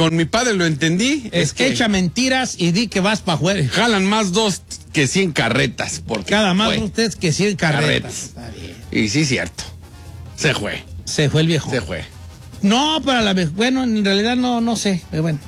con mi padre lo entendí. Es que echa mentiras y di que vas para afuera. Jalan más 2 que 100 carretas. Porque cada más ustedes que 100 carretas. Está bien. Y sí, cierto. Se fue. Se fue el viejo. Se fue. No, para la vez. Bueno, en realidad no sé. Pero bueno.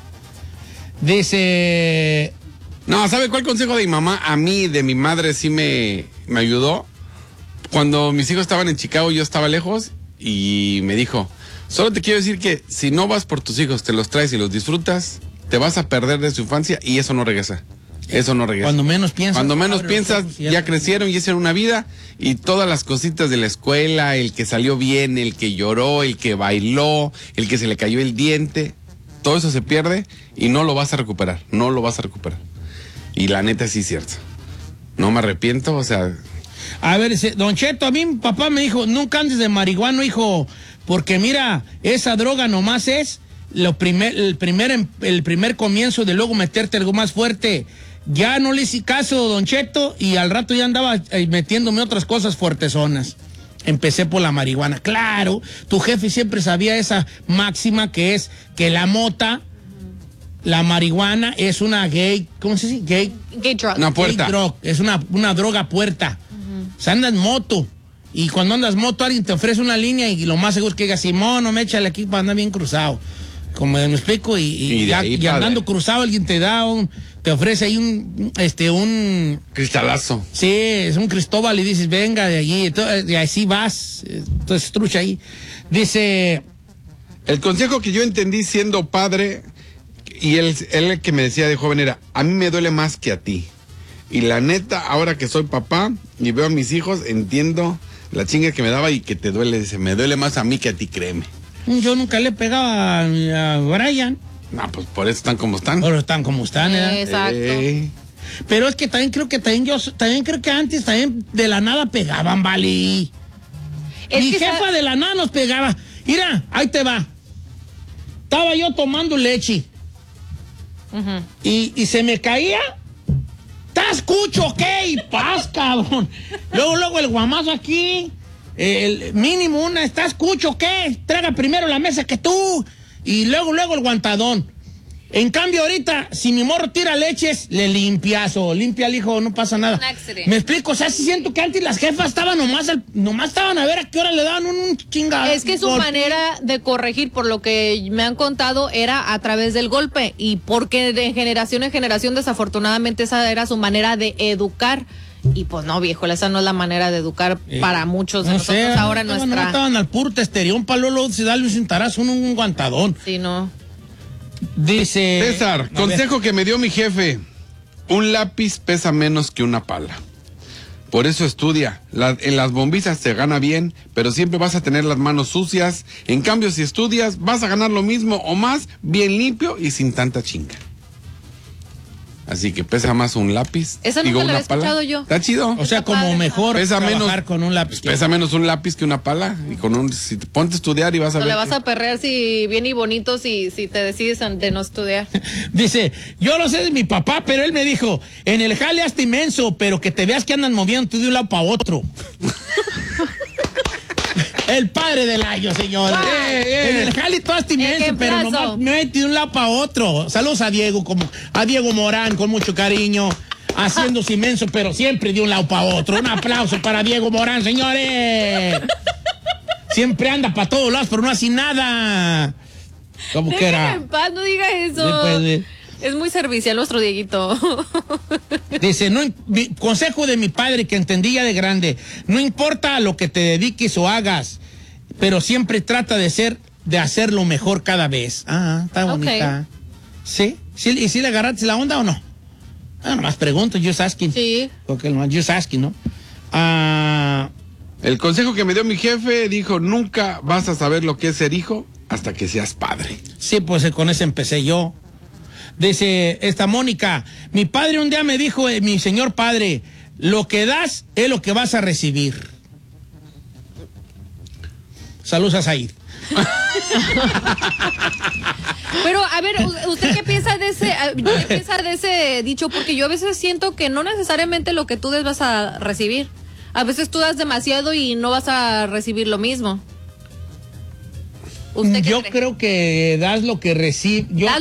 Dice. No, ¿sabe cuál consejo de mi mamá? A mí, de mi madre, sí me ayudó. Cuando mis hijos estaban en Chicago, yo estaba lejos y me dijo: solo te quiero decir que si no vas por tus hijos, te los traes y los disfrutas, te vas a perder de su infancia y eso no regresa. Eso no regresa. Cuando menos piensas. Cuando menos piensas, ya crecieron y hicieron una vida y todas las cositas de la escuela, el que salió bien, el que lloró, el que bailó, el que se le cayó el diente, todo eso se pierde y no lo vas a recuperar, no lo vas a recuperar. Y la neta sí es cierto. No me arrepiento, o sea... A ver, Don Cheto, a mí mi papá me dijo, nunca andes de marihuano, hijo, porque mira, esa droga nomás es el primer comienzo de luego meterte algo más fuerte. Ya no le hice caso, Don Cheto, y al rato ya andaba metiéndome otras cosas fuertezonas. Empecé por la marihuana. Claro, tu jefe siempre sabía esa máxima que es que la mota, la marihuana es una gay, ¿cómo se dice? Gay drug. Una puerta. Gay drug, es una droga puerta. O sea, andas moto. Y cuando andas moto, alguien te ofrece una línea y lo más seguro es que diga, Simón, no me échale aquí para andar bien cruzado. Como me explico, y andando cruzado, alguien te ofrece ahí un cristalazo. Sí, es un Cristóbal y dices, venga de allí, y así vas. Entonces, trucha ahí. Dice... El consejo que yo entendí siendo padre, y él el que me decía de joven era, a mí me duele más que a ti. Y la neta, ahora que soy papá y veo a mis hijos, entiendo la chinga que me daba y que te duele. Dice, me duele más a mí que a ti, créeme. Yo nunca le pegaba a Brian. No, pues por eso están como están. Por eso están como están, ¿eh? Exacto. Pero es que también creo que antes también de la nada pegaban, vale. Mi jefa de la nada nos pegaba. Mira, ahí te va. Estaba yo tomando leche. Y se me caía. ¿Estás cucho qué? Y paz, cabrón. Luego el guamazo aquí. El mínimo una, ¿estás cucho qué? Traga primero la mesa que tú. Y luego el guantadón. En cambio, ahorita, si mi morro tira leches, le limpias o limpia al hijo, no pasa nada. Me explico, o sea, sí siento que antes las jefas estaban nomás estaban a ver a qué hora le daban un chingado. Es que su manera de corregir, por lo que me han contado, era a través del golpe. Y porque de generación en generación, desafortunadamente, esa era su manera de educar. Y pues no, viejo, esa no es la manera de educar para muchos de nosotros ahora en nuestra... No estaban al puro testerión, palo, si darle un cintarazo, un guantadón. Sí, no. Dice... César, consejo que me dio mi jefe. Un lápiz pesa menos que una pala. Por eso estudia. En las bombizas se gana bien, pero siempre vas a tener las manos sucias. En cambio, si estudias, vas a ganar lo mismo o más, bien limpio y sin tanta chinga. Así que pesa más un lápiz. Esa nunca la había escuchado yo. Está chido. O sea, como mejor pesa trabajar menos, con un lápiz. Pesa menos un lápiz que una pala. Y si te ponte a estudiar y vas a ver. Le vas a perrear si bien y bonito si te decides de no estudiar. Dice, yo lo sé de mi papá, pero él me dijo, en el jale hasta inmenso, pero que te veas que andan moviendo de un lado para otro. El padre del año, señora. En el jale todo hasta inmenso, pero nomás me metí de un lado para otro. Saludos a Diego Morán, con mucho cariño, haciéndose inmenso, pero siempre de un lado para otro. Un aplauso para Diego Morán, señores. Siempre anda para todos lados, pero no hace nada. ¿Cómo que era? En paz, no diga eso. Es muy servicial nuestro Dieguito. Dice, consejo de mi padre que entendí ya de grande, no importa a lo que te dediques o hagas, pero siempre trata de hacerlo mejor cada vez. Ah, está bonita. Okay. ¿Sí? ¿Y si le agarraste la onda o no? Ah, nomás pregunto, just asking. Sí. Porque nomás just asking, ¿no? El consejo que me dio mi jefe dijo, nunca vas a saber lo que es ser hijo hasta que seas padre. Sí, pues con ese empecé yo. Dice esta Mónica, mi padre un día me dijo, mi señor padre, lo que das es lo que vas a recibir. Saludos a Said. Pero, a ver, ¿usted qué piensa de ese dicho? Porque yo a veces siento que no necesariamente lo que tú des vas a recibir. A veces tú das demasiado y no vas a recibir lo mismo. Yo creo que das lo que recibes.